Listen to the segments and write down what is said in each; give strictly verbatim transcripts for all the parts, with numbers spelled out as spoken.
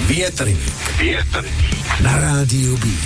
Větrník. Větrník. Na rádiu Beat.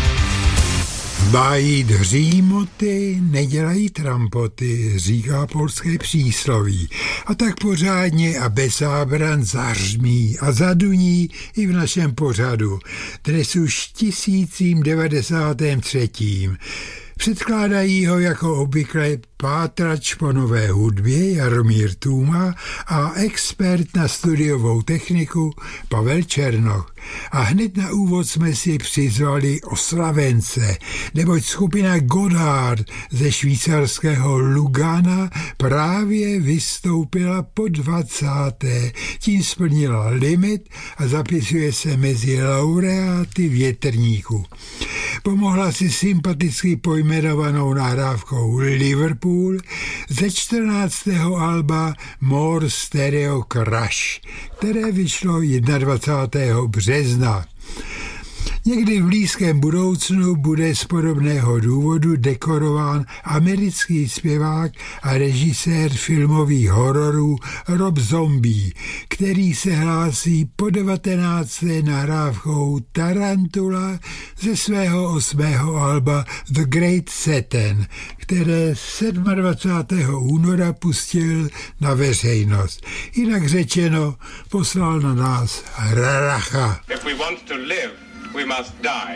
Mají dřímoty, nedělají trampoty, říká polské přísloví. A tak pořádně a bez zábran zařmí a zaduní i v našem pořadu. Dnes už tisícím devadesátém třetím. Předkládají ho jako obvykle pátrač po nové hudbě Jaromír Tůma a expert na studiovou techniku Pavel Černoch. A hned na úvod jsme si přizvali oslavence, neboť skupina Godard ze švýcarského Lugana právě vystoupila po dvacáté Tím splnila limit a zapisuje se mezi laureáty Větrníku. Pomohla si sympaticky pojmenovanou nahrávkou Liverpool ze čtrnáctého alba More Stereo Crush, které vyšlo dvacátého prvního března. Někdy v blízkém budoucnu bude z podobného důvodu dekorován americký zpěvák a režisér filmových hororů Rob Zombie, který se hlásí po devatenácté nahrávkou Tarantula ze svého osmého alba The Great Satan, které dvacátého sedmého února pustil na veřejnost. Jinak řečeno, poslal na nás Racha. If we want to live, we must die.